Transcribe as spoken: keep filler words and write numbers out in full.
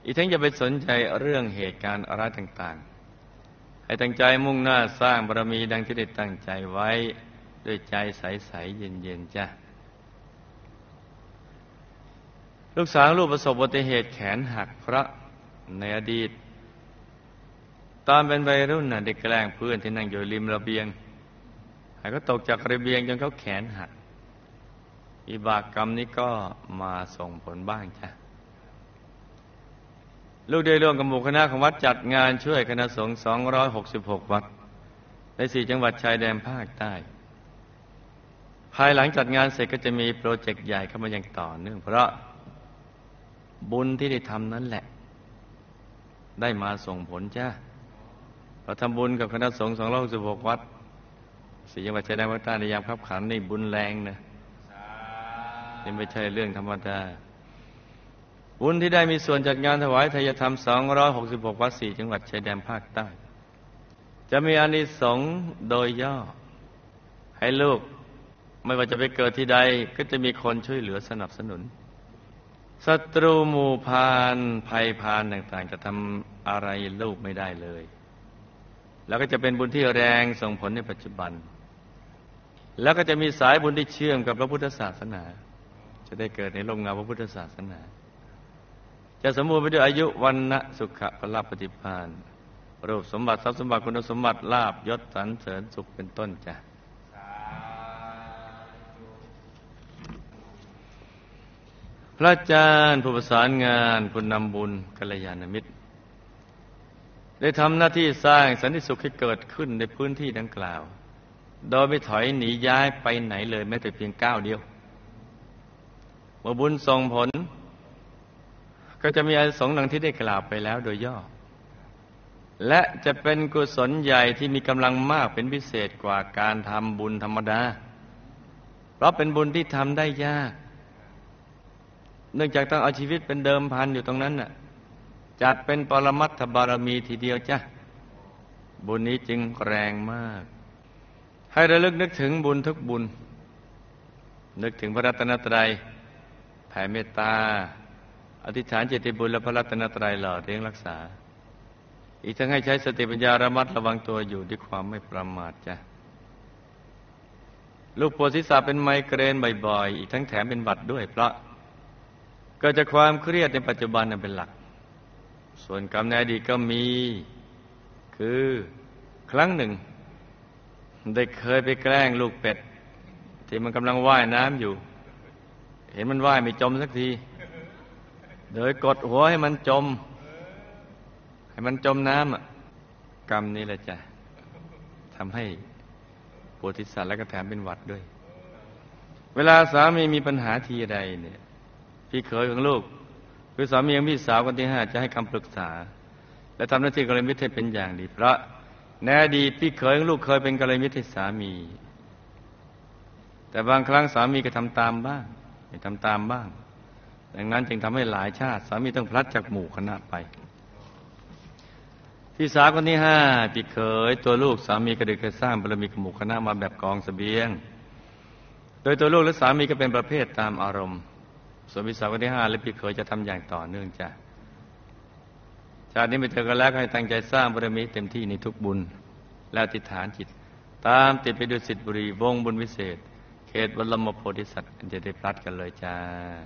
อีกทั้งอย่าไปสนใจเรื่องเหตุการณ์อะไรต่างๆให้ตั้งใจมุ่งหน้าสร้างบารมีดังที่ได้ตั้งใจไว้ด้วยใจใสๆเย็นๆจ้ะลูกสาวลูกประสบอุบัติเหตุแขนหักเพราะในอดีตตอนเป็นวัยรุ่นน่ะได้แกล้งเพื่อนที่นั่งอยู่ริมระเบียงให้เขาตกจากระเบียงจนเขาแขนหักวิบากกรรมนี้ก็มาส่งผลบ้างจ้ะลูกได้ร่วมกับหมู่คณะของวัดจัดงานช่วยคณะสงฆ์สองร้อยหกสิบหกวัดในสี่จังหวัดชายแดนภาคใต้ภายหลังจัดงานเสร็จก็จะมีโปรเจกต์ใหญ่เข้ามาอย่างต่อเนื่องเพราะบุญที่ได้ทำนั้นแหละได้มาส่งผลจ้ะเราทำบุญกับคณะสงฆ์สองร้อยหกสิบหกวัดสี่จังหวัดชายแดนภาคใต้ในยามคับขันนี่บุญแรงนะนี่ไม่ใช่เรื่องธรรมดาบุญที่ได้มีส่วนจัดงานถวายทายธรรมสองร้อยหกสิบหกวัดสี่จังหวัดชายแดนภาคใต้จะมีอานิสงส์โดยย่อให้ลูกไม่ว่าจะไปเกิดที่ใดก็จะมีคนช่วยเหลือสนับสนุนศัตรูหมู่พานภัยพานต่างๆจะทำอะไรลูกไม่ได้เลยแล้วก็จะเป็นบุญที่แรงส่งผลในปัจจุบันแล้วก็จะมีสายบุญที่เชื่อมกับพระพุทธศาสนาจะได้เกิดในร่มเงาพระพุทธศาสนาจะสมบูรณ์ไปด้วยอายุวันนะสุขะพละปฏิภาณรูปสมบัติทรัพย์สมบัติคุณสมบัติลาภยศสรรเสริญสุขเป็นต้นจ้ะพระอาจารย์ผู้ประสานงานผู้นำบุญกัลยาณมิตรได้ทำหน้าที่สร้างสันติสุขให้เกิดขึ้นในพื้นที่ดังกล่าวโดยไม่ถอยหนีย้ายไปไหนเลยแม้แต่เพียงก้าวเดียวเมื่อบุญส่งผลก็จะมีอานิสงส์ดังที่ได้กล่าวไปแล้วโดยย่อและจะเป็นกุศลใหญ่ที่มีกำลังมากเป็นพิเศษกว่าการทำบุญธรรมดาเพราะเป็นบุญที่ทำได้ยากเนื่องจากต้องเอาชีวิตเป็นเดิมพันอยู่ตรงนั้นน่ะจัดเป็นปรมัตถบารมีทีเดียวจ้ะบุญนี้จึงแรงมากให้ระลึกนึกถึงบุญทุกบุญนึกถึงพระรัตนตรัยแผ่เมตตาอธิษฐานเจติบุญและพระรัตนตรัยหล่อเลี้ยงรักษาอีกทั้งให้ใช้สติปัญญาระมัดระวังตัวอยู่ด้วยความไม่ประมาทจ้ะลูกปวดศีรษะเป็นไมเกรนบ่อยๆอีกทั้งแถมเป็นหวัดด้วยเพราะเกิดจากความเครียดในปัจจุบันนั้นเป็นหลักส่วนกรรมในอดีตก็มีคือครั้งหนึ่งได้เคยไปแกล้งลูกเป็ดที่มันกำลังว่ายน้ำอยู่เห็นมันว่ายไม่จมสักทีโดยกดหัวให้มันจมให้มันจมน้ำอ่ะกรรมนี้แหละจ้ะทำให้ปวดศีรษะและก็แถมเป็นหวัดด้วยเวลาสามีมีปัญหาทีใดเนี่ยพี่เขยของลูกคือสามีของพี่สาวคนที่ห้าจะให้คำปรึกษาและทำหน้าที่กัลยาณมิตรให้เป็นอย่างดีเพราะในอดีตพี่เขยของลูกเคยเป็นกัลยาณมิตรให้สามีแต่บางครั้งสามีก็ทำตามบ้างไม่ทำตามบ้างดังนั้นจึงทำให้หลายชาติสามีต้องพลัดจากหมู่คณะไปพี่สาวคนที่ห้าพี่เขยตัวลูกสามีก็ได้เคยสร้างบารมีกับหมู่คณะมาแบบกองเสบียงโดยตัวลูกและสามีก็เป็นประเภทตามอารมณ์ส่วนพี่สาวคนที่ห้าและพี่เขยจะทำอย่างต่อเนื่องจ้ะชาตินี้ไปเจอกันแล้วให้ตั้งใจสร้างบารมีเต็มที่ในทุกบุญและอธิษฐานจิตตามติดไปด้วยสิทธิบุรีวงบุญวิเศษเขตบรมโพธิสัตว์จะได้พลัดกันเลยจ้า